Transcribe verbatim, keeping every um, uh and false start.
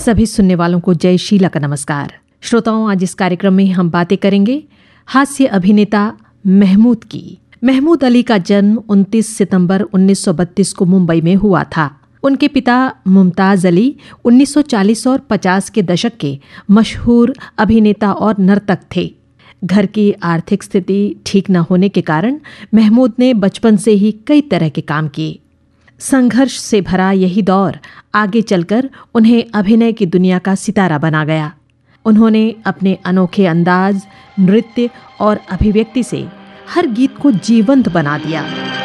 सभी सुनने वालों को जय शीला का नमस्कार। श्रोताओं, आज इस कार्यक्रम में हम बातें करेंगे हास्य अभिनेता महमूद की। महमूद अली का जन्म उनतीस सितंबर उन्नीस सौ बत्तीस को मुंबई में हुआ था। उनके पिता मुमताज अली उन्नीस सौ चालीस और पचास के दशक के मशहूर अभिनेता और नर्तक थे। घर की आर्थिक स्थिति ठीक न होने के कारण महमूद ने बचपन से ही कई तरह के काम किए। संघर्ष से भरा यही दौर आगे चलकर उन्हें अभिनय की दुनिया का सितारा बना गया। उन्होंने अपने अनोखे अंदाज, नृत्य और अभिव्यक्ति से हर गीत को जीवंत बना दिया।